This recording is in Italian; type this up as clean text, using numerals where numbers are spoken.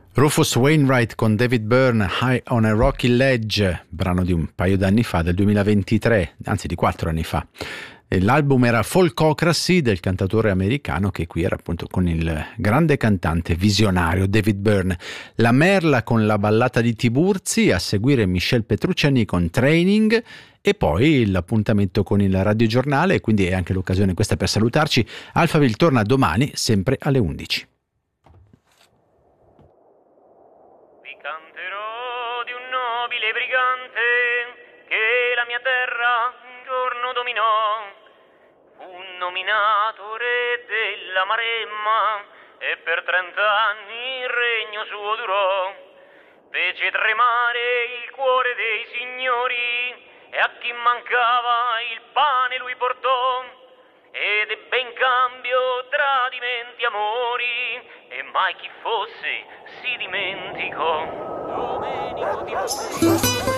Rufus Wainwright con David Byrne, High on a Rocky Ledge, brano di un paio d'anni fa, del 2023, anzi di 4 anni fa. L'album era Folkocracy del cantautore americano, che qui era appunto con il grande cantante visionario David Byrne. La Merla con la ballata di Tiburzi, a seguire Michel Petrucciani con Training, e poi l'appuntamento con il radiogiornale, quindi è anche l'occasione questa per salutarci. Alphaville torna domani sempre alle 11. Vi canterò di un nobile brigante che la mia terra un giorno dominò. Fu nominato re della Maremma e per 30 anni il regno suo durò. Fece tremare il cuore dei signori e a chi mancava il pane lui portò. Ed ebbe in cambio tradimenti, amori, e mai chi fosse si dimenticò. Domenico di